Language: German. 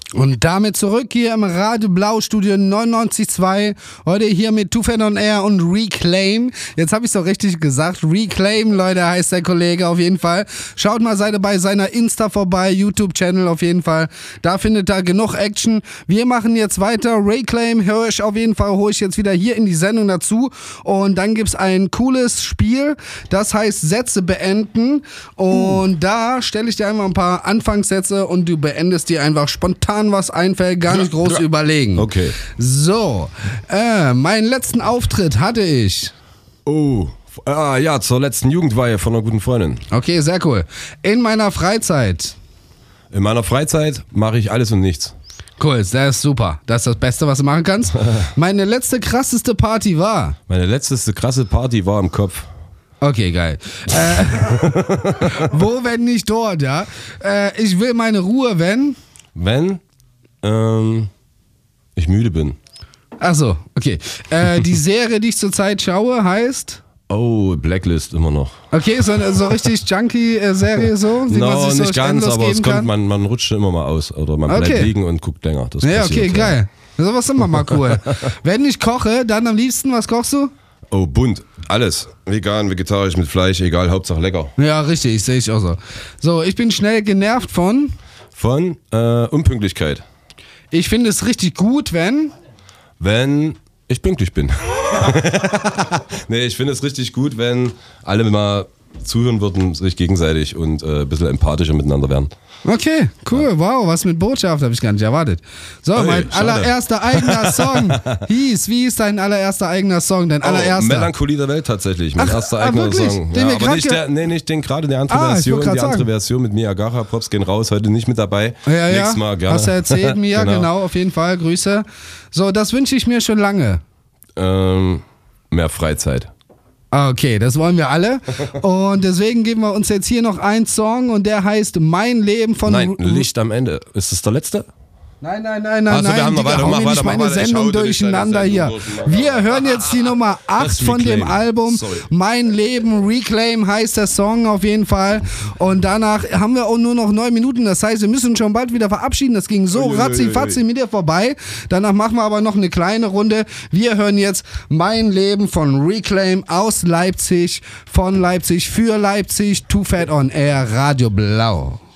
Und damit zurück hier im Radio Blau Studio 99.2. Heute hier mit Too Fat on Air und Reclaim. Jetzt habe ich es doch richtig gesagt. Reclaim, Leute, heißt der Kollege auf jeden Fall. Schaut mal bei seiner Insta vorbei, YouTube-Channel auf jeden Fall. Da findet er genug Action. Wir machen jetzt weiter. Reclaim hole ich jetzt wieder hier in die Sendung dazu. Und dann gibt es ein cooles Spiel, das heißt Sätze beenden. Und da stelle ich dir einfach ein paar Anfangssätze und du beendest die einfach spontan, was einfällt, gar nicht groß überlegen. Okay. So, meinen letzten Auftritt hatte ich. Ja, zur letzten Jugendweihe von einer guten Freundin. Okay, sehr cool. In meiner Freizeit. In meiner Freizeit mache ich alles und nichts. Cool, das ist super. Das ist das Beste, was du machen kannst. Meine letzte krasseste Party war. Meine letzte krasse Party war im Kopf. Okay, geil. Wo, wenn nicht dort, ja? Ich will meine Ruhe, wenn ich müde bin. Ach so, okay. Die Serie, die ich zurzeit schaue, heißt... Oh, Blacklist immer noch. Okay, so richtig Junkie-Serie so? Die man sich so nicht ganz, aber es kommt, man rutscht immer mal aus. Oder man bleibt liegen und guckt länger. Das ja, passiert, okay, geil. Sowas ist immer mal cool. Wenn ich koche, dann am liebsten, was kochst du? Oh, bunt. Alles. Vegan, vegetarisch, mit Fleisch, egal, Hauptsache lecker. Ja, richtig, sehe ich auch so. So, ich bin schnell genervt von... Von Unpünktlichkeit. Ich finde es richtig gut, wenn ich pünktlich bin. Nee, ich finde es richtig gut, wenn alle mal zuhören würden, sich gegenseitig und ein bisschen empathischer miteinander werden. Okay, cool, wow, was mit Botschaft, habe ich gar nicht erwartet. So, mein allererster eigener Song wie hieß dein allererster eigener Song, dein allererster? Melancholie der Welt tatsächlich, mein erster eigener Song. Den aber nicht den gerade, die andere Version, andere Version mit Mia Gara, Props gehen raus, heute nicht mit dabei. Ja, nächstes Mal gerne. Hast du erzählt, Mia, genau, auf jeden Fall, Grüße. So, das wünsche ich mir schon lange. Mehr Freizeit. Okay, das wollen wir alle. Und deswegen geben wir uns jetzt hier noch einen Song und der heißt Mein Leben von... Nein, Licht am Ende. Ist das der letzte? Nein, wir haben noch weiter, mach nicht meine Sendung durcheinander hier. Wir hören jetzt die Nummer 8 von dem Album. Mein Leben, Reclaim heißt der Song auf jeden Fall. Und danach haben wir auch nur noch 9 Minuten. Das heißt, wir müssen schon bald wieder verabschieden. Das ging so ratzi-fatzi mit dir vorbei. Danach machen wir aber noch eine kleine Runde. Wir hören jetzt Mein Leben von Reclaim aus Leipzig, von Leipzig, für Leipzig, Too Fat on Air, Radio Blau.